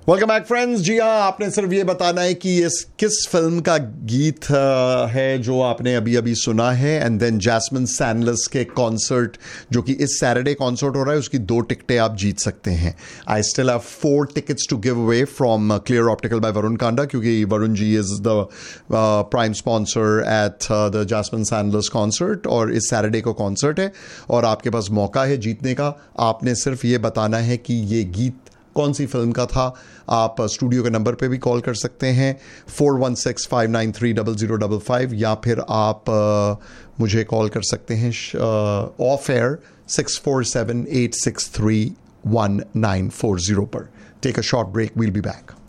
Welcome back friends. जी हाँ, आपने सिर्फ ये बताना है कि इस किस फिल्म का गीत है जो आपने अभी अभी सुना है, एंड देन जैस्मिन सैंडलर्स के कॉन्सर्ट जो कि इस सैटरडे कॉन्सर्ट हो रहा है, उसकी 2 टिकटें आप जीत सकते हैं। I still have 4 tickets to give away from clear optical bye Varun Kanda, क्योंकि Varun ji is the prime sponsor at the jasmine सैंडलर्स concert, और इस सैटरडे को कॉन्सर्ट है और आपके पास मौका है जीतने का। आपने सिर्फ ये बताना है कि ये गीत कौन सी फिल्म का था। आप स्टूडियो के नंबर पे भी कॉल कर सकते हैं 4165930055, या फिर आप मुझे कॉल कर सकते हैं ऑफ एयर 6478631940 पर। Take a short break, we'll be back.